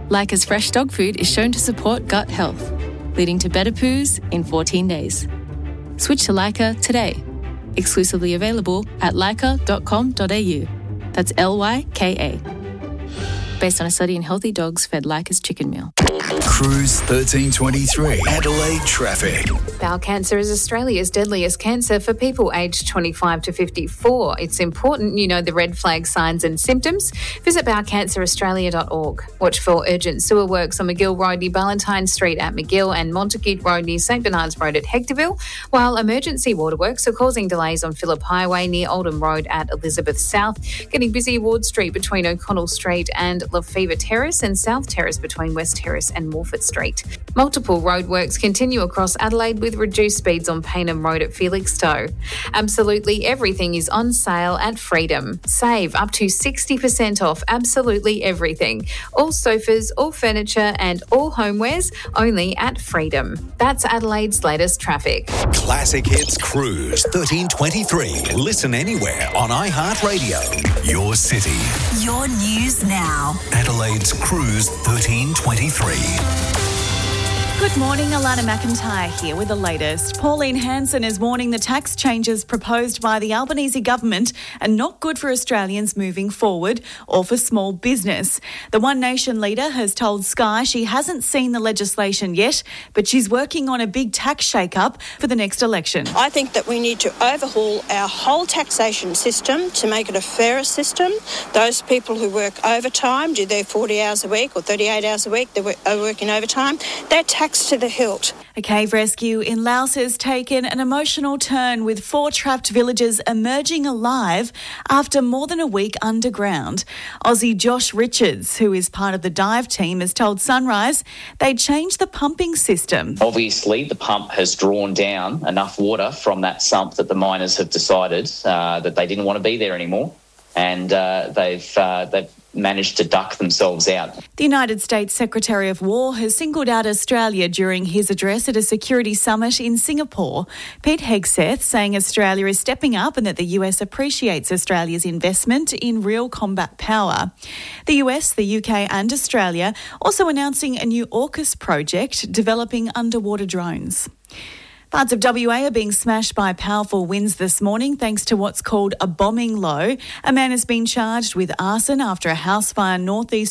Leica's fresh dog food is shown to support gut health, leading to better poos in 14 days. Switch to Leica today. Exclusively available at leica.com.au. That's Lyka. Based on a study in healthy dogs fed Leica's chicken meal. Cruise 1323, Adelaide traffic. Bowel cancer is Australia's deadliest cancer for people aged 25 to 54. It's important you know the red flag signs and symptoms. Visit bowelcanceraustralia.org. Watch for urgent sewer works on McGill Road near Ballantyne Street at McGill and Montague Road near St Bernard's Road at Hectorville, while emergency waterworks are causing delays on Phillip Highway near Oldham Road at Elizabeth South. Getting busy Ward Street between O'Connell Street and Lefevre Terrace and South Terrace between West Terrace and Morford Street. Multiple roadworks continue across Adelaide with reduced speeds on Payneham Road at Felixstowe. Absolutely everything is on sale at Freedom. Save up to 60% off absolutely everything. All sofas, all furniture and all homewares only at Freedom. That's Adelaide's latest traffic. Classic Hits Cruise 1323. Listen anywhere on iHeartRadio. Your city. Your news now. Adelaide's Cruise 1323. Good morning, Alana McIntyre here with the latest. Pauline Hanson is warning the tax changes proposed by the Albanese government are not good for Australians moving forward or for small business. The One Nation leader has told Sky she hasn't seen the legislation yet, but she's working on a big tax shake-up for the next election. I think that we need to overhaul our whole taxation system to make it a fairer system. Those people who work overtime, do their 40 hours a week or 38 hours a week, they're working overtime, they're taxed to the hilt. A cave rescue in Laos has taken an emotional turn with 4 trapped villagers emerging alive after more than a week underground. Aussie Josh Richards, who is part of the dive team, has told Sunrise they changed the pumping system. Obviously, the pump has drawn down enough water from that sump that the miners have decided that they didn't want to be there anymore, and they've managed to duck themselves out. The United States Secretary of War has singled out Australia during his address at a security summit in Singapore. Pete Hegseth saying Australia is stepping up and that the US appreciates Australia's investment in real combat power. The US, the UK and Australia also announcing a new AUKUS project developing underwater drones. Parts of WA are being smashed by powerful winds this morning thanks to what's called a bombing low. A man has been charged with arson after a house fire northeast